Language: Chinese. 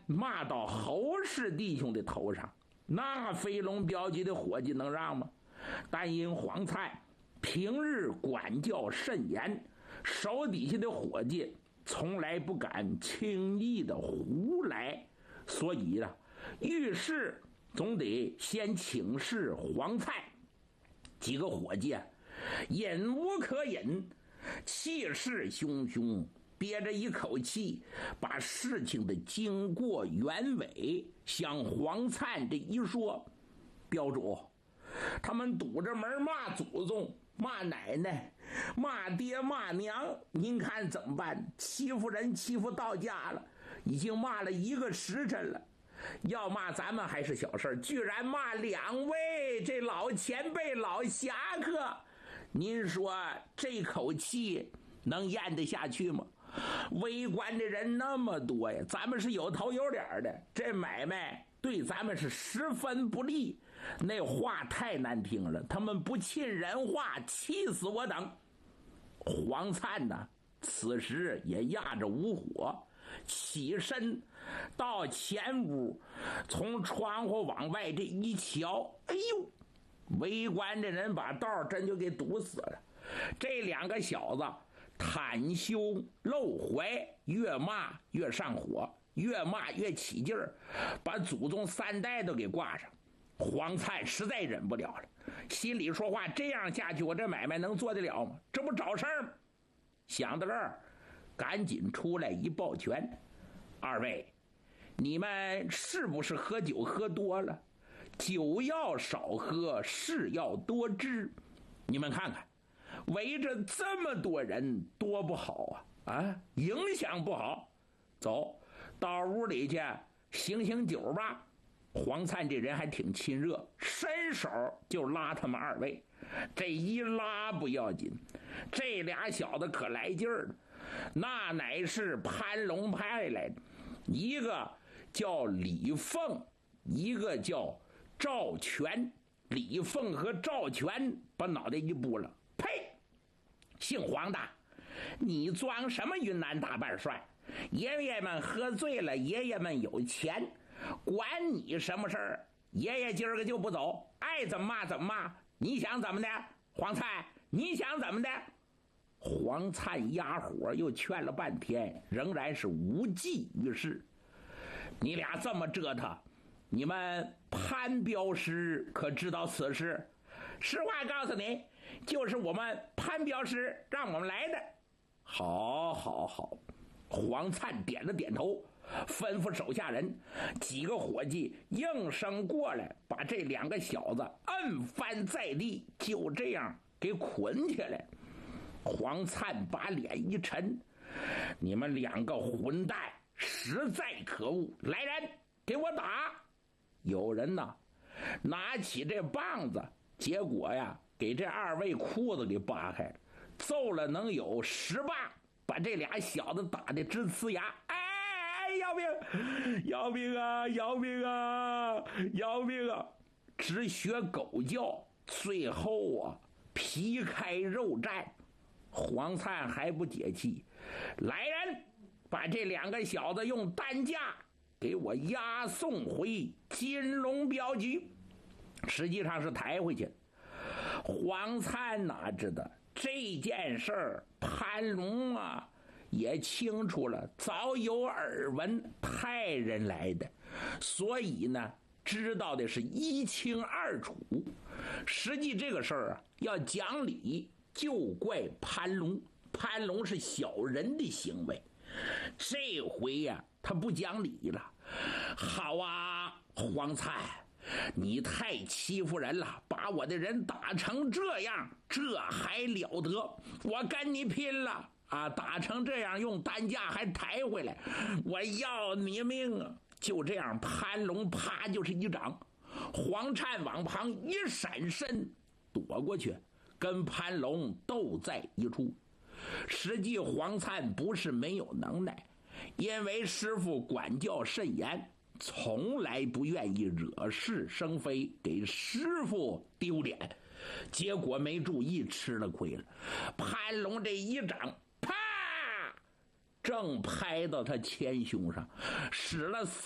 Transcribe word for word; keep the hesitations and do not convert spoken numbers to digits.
骂到侯氏弟兄的头上，那飞龙镖局的伙计能让吗？但因黄灿平日管教甚严，手底下的伙计从来不敢轻易的胡来，所以啊，遇事总得先请示黄灿。几个伙计啊，忍无可忍，气势汹汹，憋着一口气，把事情的经过原委向黄灿这一说。镖主，他们堵着门骂祖宗，骂奶奶，骂爹骂娘，您看怎么办？欺负人欺负到家了，已经骂了一个时辰了。要骂咱们还是小事，居然骂两位这老前辈老侠客，您说这口气能咽得下去吗？围观的人那么多呀，咱们是有头有脸的，这买卖对咱们是十分不利，那话太难听了，他们不沁人话，气死我等。黄灿呢，此时也压着无火，起身到前屋，从窗户往外这一瞧，哎呦，围观的人把道真就给堵死了。这两个小子袒胸露怀，越骂越上火，越骂越起劲儿，把祖宗三代都给挂上。黄灿实在忍不了了，心里说话，这样下去我这买卖能做得了吗？这不找事儿吗？想到这儿，赶紧出来一抱拳，二位，你们是不是喝酒喝多了？酒要少喝，事要多知。你们看看，围着这么多人多不好啊！啊，影响不好。走到屋里去醒醒酒吧。黄灿这人还挺亲热，伸手就拉他们二位。这一拉不要紧，这俩小子可来劲儿了，那乃是潘龙派来的，一个叫李凤，一个叫赵全。李凤和赵全把脑袋一拨了，呸！姓黄的，你装什么云南大半帅？爷爷们喝醉了，爷爷们有钱，管你什么事儿？爷爷今儿个就不走，爱怎么骂怎么骂。你想怎么的？黄灿，你想怎么的？黄灿压火又劝了半天，仍然是无济于事。你俩这么折腾，你们潘镖师可知道此事？实话告诉你，就是我们潘镖师让我们来的。好好好，黄灿点了点头，吩咐手下人，几个伙计应声过来，把这两个小子摁翻在地，就这样给捆起来。黄灿把脸一沉，你们两个混蛋实在可恶，来人给我打！有人呢拿起这棒子，结果呀给这二位裤子给扒开了，揍了能有十棒，把这俩小子打得直呲牙。哎，要命要命啊要命啊要命啊，直学狗叫，最后啊皮开肉绽。黄灿还不解气，来人把这两个小子用担架给我押送回金龙镖局，实际上是抬回去。黄灿哪知道这件事儿，潘龙啊也清楚了，早有耳闻，派人来的，所以呢知道的是一清二楚。实际这个事儿啊要讲理，就怪潘龙，潘龙是小人的行为。这回呀、啊、他不讲理了。好啊，黄灿，你太欺负人了，把我的人打成这样，这还了得？我跟你拼了啊！打成这样，用担架还抬回来，我要你命啊！就这样，潘龙啪就是一掌，黄灿往旁一闪身躲过去，跟潘龙斗在一处。实际黄灿不是没有能耐，因为师傅管教甚严，从来不愿意惹是生非，给师傅丢脸，结果没注意吃了亏了。潘龙这一掌啪正拍到他前胸上，使了